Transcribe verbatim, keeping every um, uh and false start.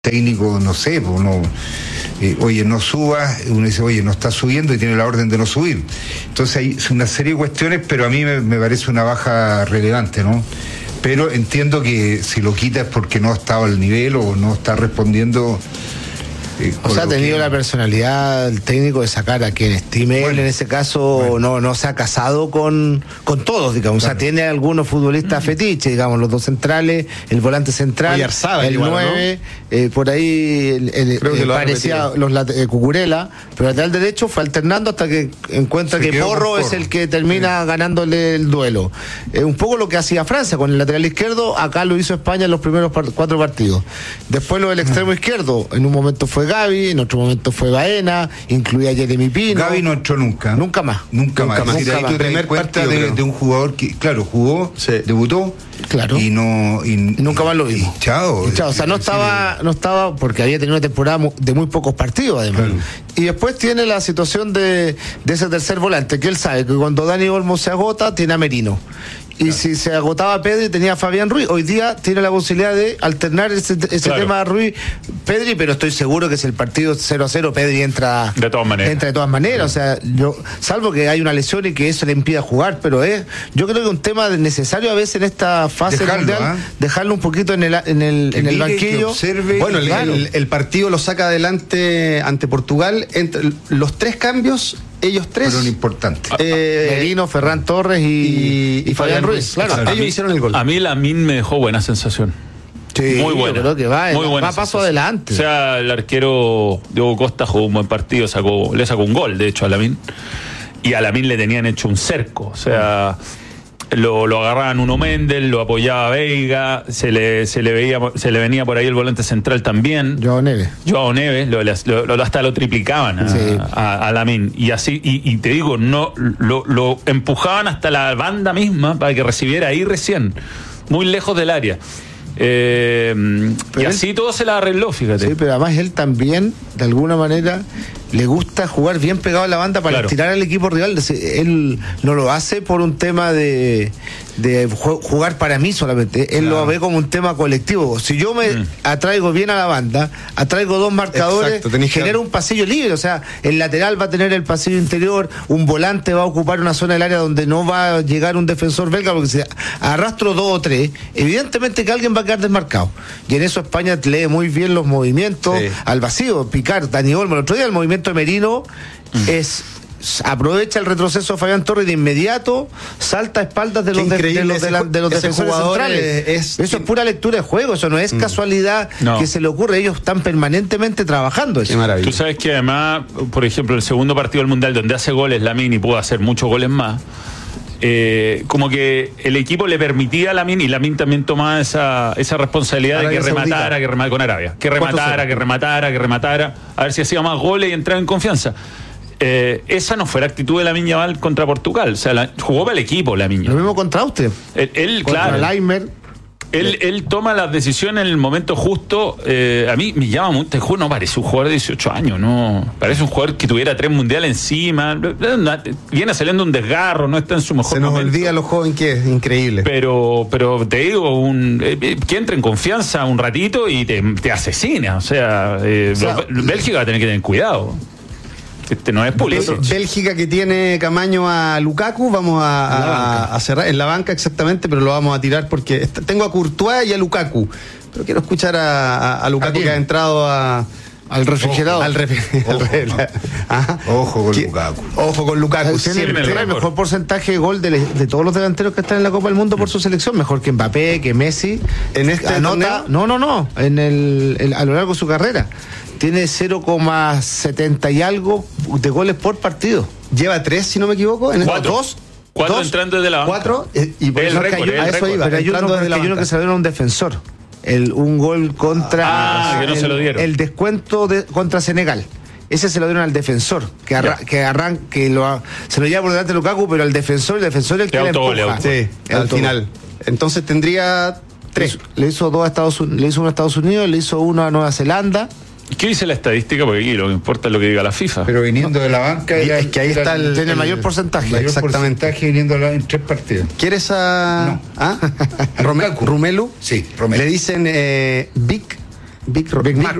técnico, no sé, pues no, eh, oye, no suba, uno dice, oye, no está subiendo y tiene la orden de no subir. Entonces hay una serie de cuestiones, pero a mí me, me parece una baja relevante, ¿no? Pero entiendo que si lo quita es porque no ha estado al nivel o no está respondiendo. Eh, o sea, ha tenido que... la personalidad el técnico de sacar a quien estime bueno, él, en ese caso bueno. no, no se ha casado con, con todos, digamos. Claro. O sea, tiene algunos futbolistas mm. fetiche, digamos, los dos centrales, el volante central, Oye, Arzaba, el igual, nueve, ¿no? eh, por ahí el, el, el, parecía los eh, Cucurella, pero el lateral derecho fue alternando hasta que encuentra se que Porro, Porro es el que termina sí. ganándole el duelo. Eh, un poco lo que hacía Francia con el lateral izquierdo, acá lo hizo España en los primeros par- cuatro partidos. Después lo del extremo mm. izquierdo, en un momento fue Gavi, en otro momento fue Baena, incluía a Jeremy Pino. Gavi no entró nunca. Nunca más. Nunca, nunca más. más. Es decir, ahí tú te das cuenta de, de un jugador que, claro, jugó, sí. debutó, claro. y no y, y nunca más lo vimos. Y chao. Y chao. O sea, no estaba, no estaba porque había tenido una temporada de muy pocos partidos, además. Claro. Y después tiene la situación de, de ese tercer volante, que él sabe que cuando Dani Olmo se agota, tiene a Merino. Y claro. si se agotaba Pedri, tenía a Fabián Ruiz. Hoy día tiene la posibilidad de alternar ese, ese claro. tema de Ruiz, Pedri, pero estoy seguro que si el partido cero a cero, Pedri entra de todas maneras. Entra de todas maneras. Sí. O sea, yo, salvo que hay una lesión y que eso le impida jugar, pero es, yo creo que un tema necesario a veces en esta fase dejarlo, mundial, ¿eh? dejarlo un poquito en el, en el, en el banquillo. Observe, bueno, el, claro. el, el partido lo saca adelante ante Portugal. Entre los tres cambios. Ellos tres fueron importantes. Eh, Merino, Ferran Torres y, y, y Fabián Ruiz. Claro, claro. ellos mí, hicieron el gol. A mí Lamine me dejó buena sensación. Sí, muy buena. Creo que va, muy buena va paso adelante. O sea, el arquero Diogo Costa jugó un buen partido, sacó, le sacó un gol, de hecho, a Lamine. Y a Lamine le tenían hecho un cerco. O sea, lo, lo agarraban Nuno Méndez, lo apoyaba Veiga, se le, se le veía, se le venía por ahí el volante central también. Joao Neves. Joao Neves, lo, lo, lo, hasta lo triplicaban a, sí. a, a Lamine. Y así, y, y te digo, no lo, lo empujaban hasta la banda misma para que recibiera ahí recién, muy lejos del área. Eh, y así él, todo se la arregló, fíjate. Sí, pero además él también, de alguna manera, le gusta jugar bien pegado a la banda para claro. tirar al equipo rival. Él no lo hace por un tema de, de jugar para mí solamente. Él claro. lo ve como un tema colectivo. Si yo me mm. atraigo bien a la banda, atraigo dos marcadores, genera un pasillo libre. O sea, el lateral va a tener el pasillo interior, un volante va a ocupar una zona del área donde no va a llegar un defensor belga, porque si arrastro dos o tres, evidentemente que alguien va a quedar desmarcado. Y en eso España lee muy bien los movimientos sí. al vacío. Picard, Dani Olmo, el otro día el movimiento de Merino mm. es aprovecha el retroceso de Fabián Torres de inmediato, salta a espaldas de los, de, de los, de la, de los defensores centrales. Es, eso es pura lectura de juego, eso no es mm. casualidad no. que se le ocurre, ellos están permanentemente trabajando eso. Tú sabes que además, por ejemplo, el segundo partido del Mundial donde hace goles Lamine y pudo hacer muchos goles más, Eh, como que el equipo le permitía a Lamine y Lamine también tomaba esa, esa responsabilidad Arabia de que rematara, Saudita. que rematara con Arabia, que rematara, que rematara, que rematara, a ver si hacía más goles y entraba en confianza. Eh, esa no fue la actitud de Lamine Yamal contra Portugal, o sea, la, jugó para el equipo Lamine. Lo mismo contra usted. Él, él contra claro. Laimer. Él, él toma las decisiones en el momento justo. Eh, a mí me llama mucho. Este jugador no parece un jugador de dieciocho años, no. Parece un jugador que tuviera tres mundiales encima. Viene saliendo un desgarro, no está en su mejor Se nos momento. olvida lo joven que es, increíble. Pero, pero te digo, un, eh, que entre en confianza un ratito y te, te asesina. O sea, eh, o sea, Bélgica va a tener que tener cuidado. Este no es Pulisic. Bélgica que tiene Camaño a Lukaku, vamos a, a, a cerrar en la banca exactamente, pero lo vamos a tirar porque está, tengo a Courtois y a Lukaku, pero quiero escuchar a, a, a Lukaku que ha entrado a al refrigerador. Al refri- ojo, al no. Ajá. Ojo con ¿Qué? Lukaku. Ojo con Lukaku. Tiene el, el mejor porcentaje de gol de, de todos los delanteros que están en la Copa del Mundo por su selección, mejor que Mbappé, que Messi. En este anota, no, no, no, en el, el a lo largo de su carrera. Tiene cero coma setenta y algo de goles por partido. Lleva tres, si no me equivoco. En cuatro. Dos. Cuatro dos, entrando desde la banca. Cuatro. Eh, y por el eso récord, cayó, el a eso récord. iba. Pero hay uno, desde la hay uno que se lo dieron a un defensor. El, un gol contra. Ah, que no el, se lo dieron. El descuento de, contra Senegal. Ese se lo dieron al defensor, que, arra, que, arran, que lo, se lo lleva por delante de Lukaku, pero al defensor, el defensor es el que le empuja. Sí, al final. Entonces tendría tres. Le hizo dos a Estados Unidos, le hizo uno a Estados Unidos, le hizo uno a Nueva Zelanda. ¿Qué dice la estadística? Porque aquí lo que importa es lo que diga la FIFA. Pero viniendo de la banca, era, es que ahí está el, tiene el mayor porcentaje. El mayor exactamente. porcentaje viniendo en tres partidos. ¿Quieres a no. ¿Ah? Romelu? Sí, Romelu. Le dicen eh, Big Big, Big Mac.